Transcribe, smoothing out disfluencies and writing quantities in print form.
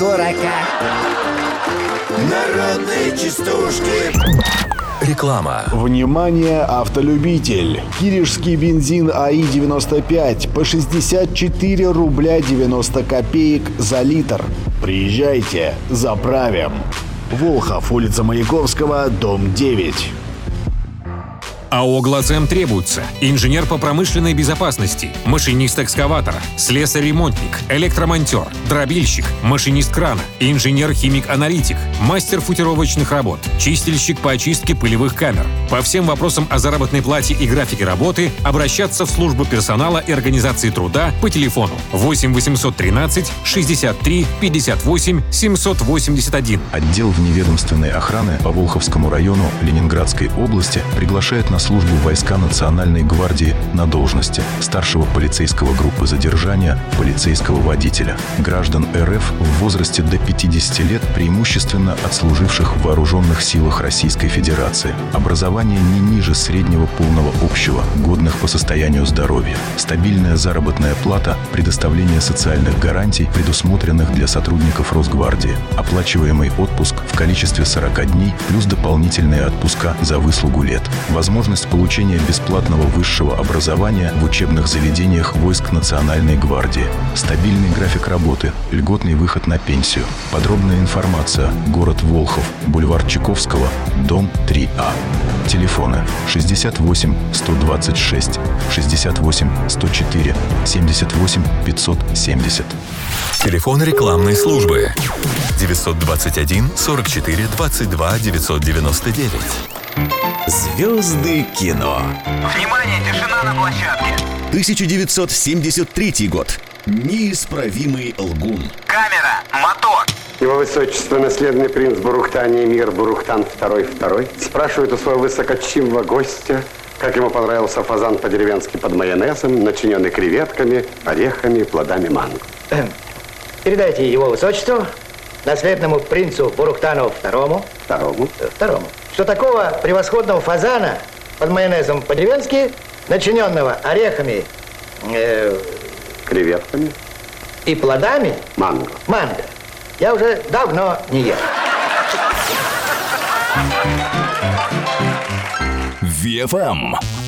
дурака. Народные частушки. Реклама. Внимание, автолюбитель! Киришский бензин АИ-95 по 64 рубля 90 копеек за литр. Приезжайте, заправим. Волхов, улица Маяковского, дом 9. АО «Глазэм» требуется инженер по промышленной безопасности, машинист экскаватора, слесарь-ремонтник, электромонтер, дробильщик, машинист крана, инженер-химик-аналитик, мастер футировочных работ, чистильщик по очистке пылевых камер. По всем вопросам о заработной плате и графике работы обращаться в службу персонала и организации труда по телефону 8 813 63 58 781. Отдел вневедомственной охраны по Волховскому району Ленинградской области приглашает на службу в войска Национальной гвардии на должности старшего полицейского группы задержания полицейского водителя. Граждан РФ в возрасте до 50 лет, преимущественно отслуживших в вооруженных силах Российской Федерации. Образование не ниже среднего полного общего, годных по состоянию здоровья. Стабильная заработная плата, предоставление социальных гарантий, предусмотренных для сотрудников Росгвардии. Оплачиваемый отпуск в количестве 40 дней плюс дополнительные отпуска за выслугу лет. Возможность получения бесплатного высшего образования в учебных заведениях войск Национальной гвардии. Стабильный график работы, льготный выход на пенсию. Подробная информация. Город Волхов, бульвар Чайковского, дом 3А. Телефоны 68 126 68 104 78 570. Телефон рекламной службы 921 44 22 999. Звезды кино. Внимание, тишина на площадке. 1973 год. Неисправимый лгун. Камера, мотор. Его высочество, наследный принц Бурхтани Эмир Бурхтан II спрашивает у своего высокочтимого гостя, как ему понравился фазан по-деревенски под майонезом, начиненный креветками, орехами и плодами манго. Передайте его высочеству, наследному принцу Бурхтану II, что такого превосходного фазана под майонезом по-деревенски, начиненного орехами, Креветками и плодами манго, я уже давно не ел. ВФМ.